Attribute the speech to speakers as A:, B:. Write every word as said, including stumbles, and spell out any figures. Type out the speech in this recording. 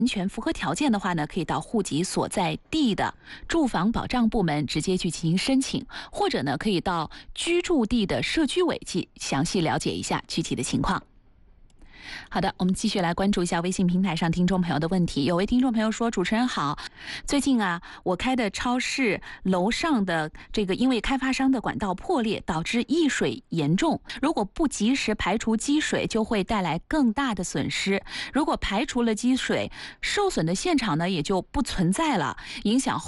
A: 全符合条件的话呢，可以到户籍所在地的住房保障部门直接去进行申请，或者呢，可以到居住地的社区委去详细了解一下具体的情况。好的，我们继续来关注一下微信平台上听众朋友的问题。有位听众朋友说：“主持人好，最近啊，我开的超市楼上的这个因为开发商的管道破裂，导致溢水严重。如果不及时排除积水，就会带来更大的损失。如果排除了积水，受损的现场呢也就不存在了，影响